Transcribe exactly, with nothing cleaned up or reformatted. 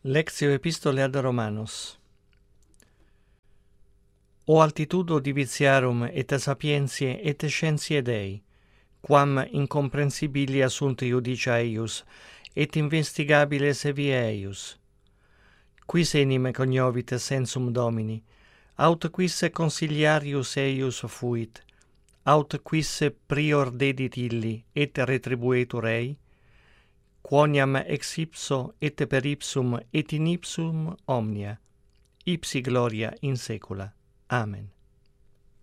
Lectio Epistole ad Romanos. O altitudo divitiarum et sapientiae et scientiae Dei, quam incomprehensibilia sunt iudicia eius, et investigabiles via eius. Quis enim cognovit sensum Domini, aut quis consiliarius eius fuit, aut quis prior dedit illi, et retribuetur ei? Quoniam ex ipso et per ipsum et in ipsum omnia, ipsi gloria in saecula. Amen.